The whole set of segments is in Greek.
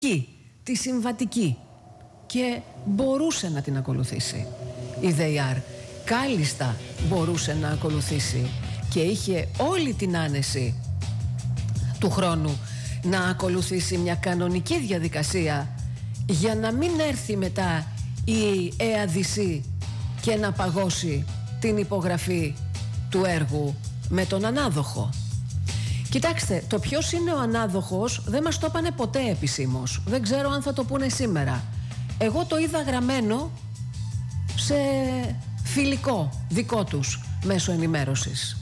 τη συμβατική, και μπορούσε να την ακολουθήσει. Η ΔΕΙΑΡ κάλλιστα μπορούσε να ακολουθήσει και είχε όλη την άνεση του χρόνου να ακολουθήσει μια κανονική διαδικασία για να μην έρθει μετά η ΕΑΔΙΣΗ και να παγώσει την υπογραφή του έργου με τον ανάδοχο. Κοιτάξτε, το ποιος είναι ο ανάδοχος δεν μας το είπανε ποτέ επισήμως. Δεν ξέρω αν θα το πούνε σήμερα. Εγώ το είδα γραμμένο σε φιλικό δικό τους μέσο ενημέρωσης.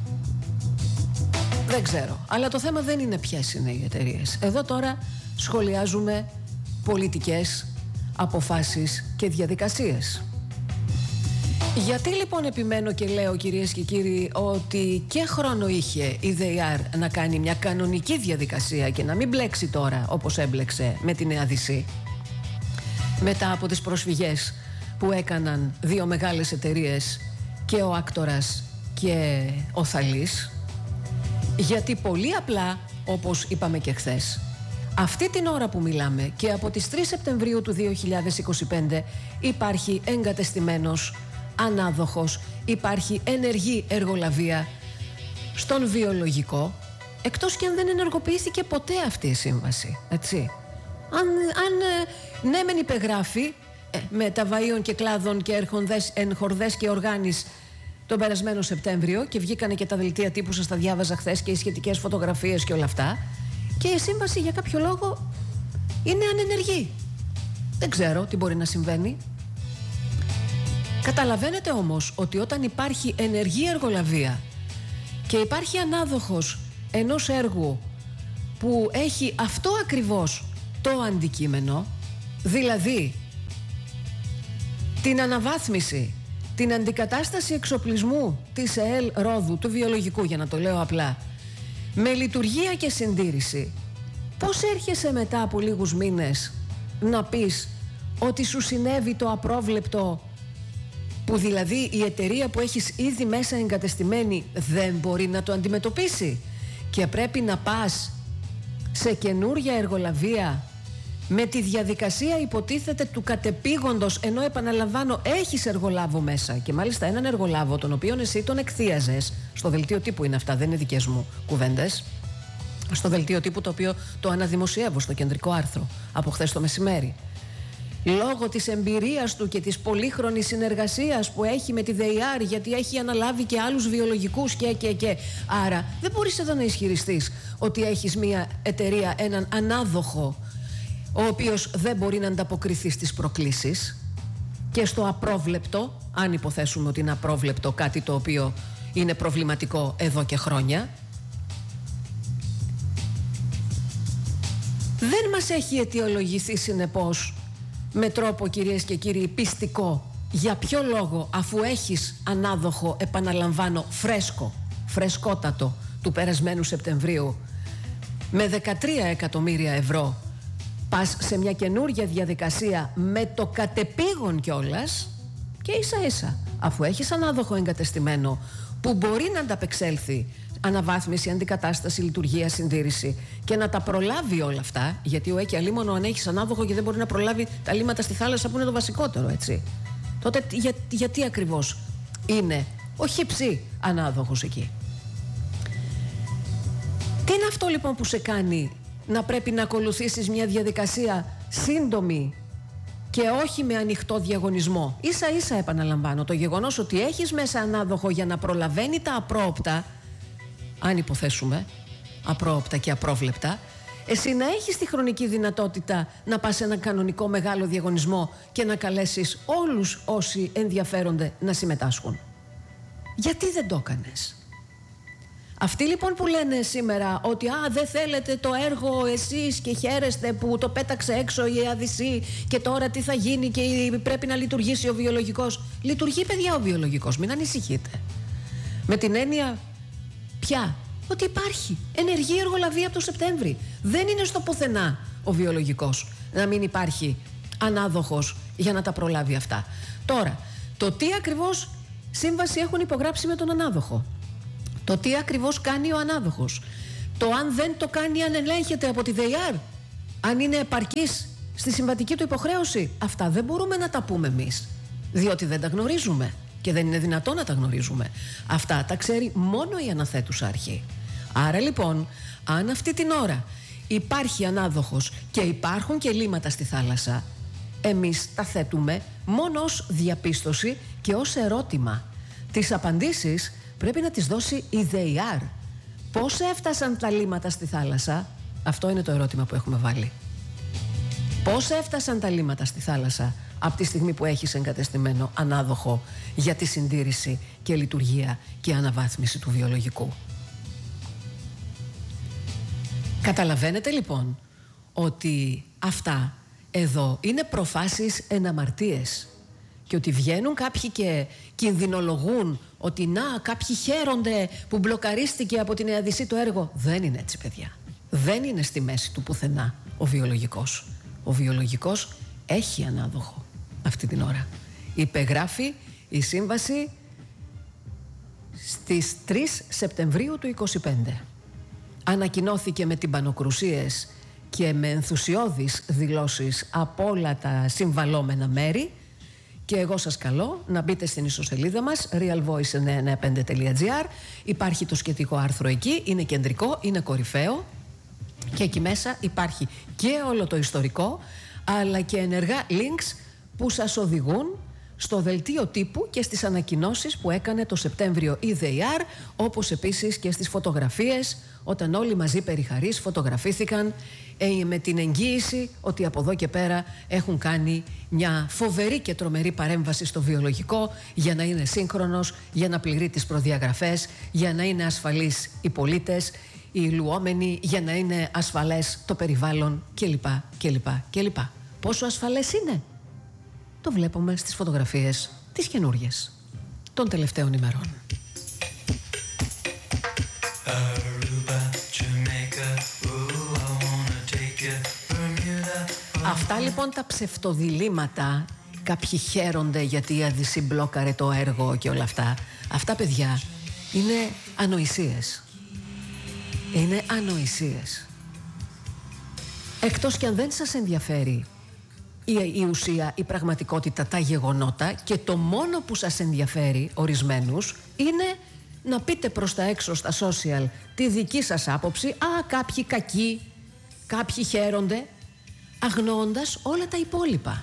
Δεν ξέρω. Αλλά το θέμα δεν είναι ποιες είναι οι εταιρείες. Εδώ τώρα σχολιάζουμε πολιτικές αποφάσεις και διαδικασίες. Γιατί λοιπόν επιμένω και λέω, κυρίες και κύριοι, ότι και χρόνο είχε η ΔΕΙΑΡ να κάνει μια κανονική διαδικασία και να μην μπλέξει τώρα όπως έμπλεξε με την ΕΑΔΙΣΗ μετά από τις προσφυγές που έκαναν δύο μεγάλες εταιρείες, και ο Άκτορας και ο Θαλής? Γιατί πολύ απλά, όπως είπαμε και χθες, αυτή την ώρα που μιλάμε και από τις 3 Σεπτεμβρίου του 2025 υπάρχει εγκατεστημένος ανάδοχος, υπάρχει ενεργή εργολαβία στον βιολογικό, εκτός και αν δεν ενεργοποιήθηκε ποτέ αυτή η σύμβαση, έτσι. Αν ναι μεν υπεγράφει με τα βαΐων και κλάδων και ενχορδές και οργάνης τον περασμένο Σεπτέμβριο, και βγήκανε και τα δελτία τύπου, σας τα διάβαζα χθες, και οι σχετικές φωτογραφίες και όλα αυτά, και η σύμβαση για κάποιο λόγο είναι ανενεργή. Δεν ξέρω τι μπορεί να συμβαίνει. Καταλαβαίνετε όμως ότι όταν υπάρχει ενεργή εργολαβία και υπάρχει ανάδοχος ενός έργου που έχει αυτό ακριβώς το αντικείμενο, δηλαδή την αναβάθμιση, την αντικατάσταση εξοπλισμού της ΕΕΛ Ρόδου, του βιολογικού για να το λέω απλά, με λειτουργία και συντήρηση, πώς έρχεσαι μετά από λίγους μήνες να πεις ότι σου συνέβη το απρόβλεπτο, που δηλαδή η εταιρεία που έχεις ήδη μέσα εγκατεστημένη δεν μπορεί να το αντιμετωπίσει και πρέπει να πας σε καινούρια εργολαβία με τη διαδικασία υποτίθεται του κατεπήγοντος, ενώ επαναλαμβάνω έχεις εργολάβο μέσα, και μάλιστα έναν εργολάβο τον οποίον εσύ τον εκθίαζες, στο δελτίο τύπου είναι αυτά, δεν είναι δικές μου κουβέντες, στο δελτίο τύπου το οποίο το αναδημοσιεύω στο κεντρικό άρθρο από χθες το μεσημέρι. Λόγω της εμπειρίας του και της πολύχρονης συνεργασίας που έχει με τη ΔΕΙΑΡ, γιατί έχει αναλάβει και άλλους βιολογικούς και. Άρα δεν μπορείς εδώ να ισχυριστείς ότι έχεις μια εταιρεία, έναν ανάδοχο, ο οποίος δεν μπορεί να ανταποκριθεί στις προκλήσεις και στο απρόβλεπτο, αν υποθέσουμε ότι είναι απρόβλεπτο κάτι το οποίο είναι προβληματικό εδώ και χρόνια. Δεν μας έχει αιτιολογηθεί συνεπώς με τρόπο, κυρίες και κύριοι, πιστικό, για ποιο λόγο, αφού έχεις ανάδοχο, επαναλαμβάνω, φρεσκότατο του περασμένου Σεπτεμβρίου, με 13 εκατομμύρια ευρώ, πας σε μια καινούρια διαδικασία με το κατεπήγον κιόλας, και ίσα ίσα, αφού έχεις ανάδοχο εγκατεστημένο που μπορεί να ανταπεξέλθει αναβάθμιση, αντικατάσταση, λειτουργία, συντήρηση και να τα προλάβει όλα αυτά, γιατί ο ΕΚΙ αλίμονο αν έχεις ανάδοχο και δεν μπορεί να προλάβει τα λίμματα στη θάλασσα που είναι το βασικότερο, έτσι. Τότε γιατί ακριβώς είναι ο χυψή ανάδοχος εκεί? Τι είναι αυτό λοιπόν που σε κάνει να πρέπει να ακολουθήσεις μια διαδικασία σύντομη και όχι με ανοιχτό διαγωνισμό? Ίσα ίσα επαναλαμβάνω, το γεγονός ότι έχεις μέσα ανάδοχο για να προλαβαίνει τα απρόοπτα, αν υποθέσουμε απρόοπτα και απρόβλεπτα, εσύ να έχεις τη χρονική δυνατότητα να πας σε ένα κανονικό μεγάλο διαγωνισμό και να καλέσεις όλους όσοι ενδιαφέρονται να συμμετάσχουν. Γιατί δεν το έκανες? Αυτοί λοιπόν που λένε σήμερα ότι δεν θέλετε το έργο εσείς και χαίρεστε που το πέταξε έξω η ΕΑΔΙΣΗ και τώρα τι θα γίνει και πρέπει να λειτουργήσει ο βιολογικός. Λειτουργεί, παιδιά, ο βιολογικός, μην ανησυχείτε. Με την έννοια πια ότι υπάρχει ενεργή εργολαβία από το Σεπτέμβρη. Δεν είναι στο πουθενά ο βιολογικός να μην υπάρχει ανάδοχος για να τα προλάβει αυτά. Τώρα, το τι ακριβώς σύμβαση έχουν υπογράψει με τον ανάδοχο, το τι ακριβώς κάνει ο ανάδοχος, το αν δεν το κάνει, αν ελέγχεται από τη ΔΕΙΑΡ, αν είναι επαρκής στη συμβατική του υποχρέωση, αυτά δεν μπορούμε να τα πούμε εμείς, διότι δεν τα γνωρίζουμε και δεν είναι δυνατόν να τα γνωρίζουμε. Αυτά τα ξέρει μόνο η αναθέτουσα αρχή. Άρα λοιπόν, αν αυτή την ώρα υπάρχει ανάδοχος και υπάρχουν και λίμματα στη θάλασσα, εμείς τα θέτουμε μόνο ως διαπίστωση και ως ερώτημα. Τις απαντήσεις πρέπει να τις δώσει η ΔΕΙΑΡ. Πώς έφτασαν τα λίμματα στη θάλασσα? Αυτό είναι το ερώτημα που έχουμε βάλει. Πώς έφτασαν τα λίμματα στη θάλασσα από τη στιγμή που έχεις εγκατεστημένο ανάδοχο για τη συντήρηση και λειτουργία και αναβάθμιση του βιολογικού? Καταλαβαίνετε λοιπόν ότι αυτά εδώ είναι προφάσεις εν αμαρτίες και ότι βγαίνουν κάποιοι και κινδυνολογούν ότι να, κάποιοι χαίρονται που μπλοκαρίστηκε από την ΕΑΔΙΣΗ το έργο. Δεν είναι έτσι, παιδιά. Δεν είναι στη μέση του πουθενά ο βιολογικός. Ο βιολογικός έχει ανάδοχο αυτή την ώρα. Υπεγράφει η σύμβαση στις 3 Σεπτεμβρίου του 2025. Ανακοινώθηκε με τυμπανοκρουσίες και με ενθουσιώδεις δηλώσεις από όλα τα συμβαλόμενα μέρη και εγώ σας καλώ να μπείτε στην ιστοσελίδα μας realvoice995.gr. Υπάρχει το σχετικό άρθρο εκεί, είναι κεντρικό, είναι κορυφαίο και εκεί μέσα υπάρχει και όλο το ιστορικό αλλά και ενεργά links που σας οδηγούν στο δελτίο τύπου και στις ανακοινώσεις που έκανε το Σεπτέμβριο η ΔΕΙΑΡ, όπως επίσης και στις φωτογραφίες όταν όλοι μαζί περιχαρείς φωτογραφήθηκαν με την εγγύηση ότι από εδώ και πέρα έχουν κάνει μια φοβερή και τρομερή παρέμβαση στο βιολογικό για να είναι σύγχρονος, για να πληρεί τις προδιαγραφές, για να είναι ασφαλείς οι πολίτες, οι λουόμενοι, για να είναι ασφαλές το περιβάλλον κλπ. Πόσο ασφαλές είναι? Το βλέπουμε στις φωτογραφίες τις καινούριες των τελευταίων ημερών. Αυτά λοιπόν τα ψευτοδιλήμματα, κάποιοι χαίρονται γιατί η ΑΔΙΣΗ μπλόκαρε το έργο και όλα αυτά. Αυτά, παιδιά, είναι ανοησίες. Είναι ανοησίες. Εκτός κι αν δεν σας ενδιαφέρει η ουσία, η πραγματικότητα, τα γεγονότα και το μόνο που σας ενδιαφέρει ορισμένους είναι να πείτε προς τα έξω στα social τη δική σας άποψη. Κάποιοι κακοί, κάποιοι χαίρονται, αγνοώντας όλα τα υπόλοιπα.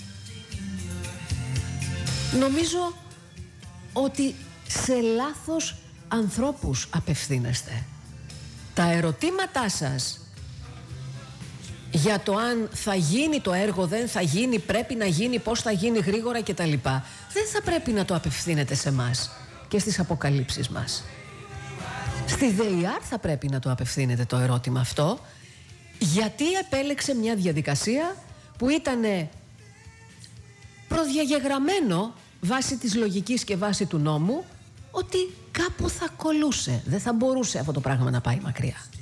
Νομίζω ότι σε λάθος ανθρώπους απευθύνεστε. Τα ερωτήματά σας για το αν θα γίνει το έργο, δεν θα γίνει, πρέπει να γίνει, πώς θα γίνει γρήγορα κτλ. Δεν θα πρέπει να το απευθύνετε σε μας και στις αποκαλύψεις μας. Στη ΔΕΙΑΡ θα πρέπει να το απευθύνετε το ερώτημα αυτό, γιατί επέλεξε μια διαδικασία που ήταν προδιαγεγραμμένο βάσει της λογικής και βάσει του νόμου ότι κάπου θα κολούσε. Δεν θα μπορούσε αυτό το πράγμα να πάει μακριά.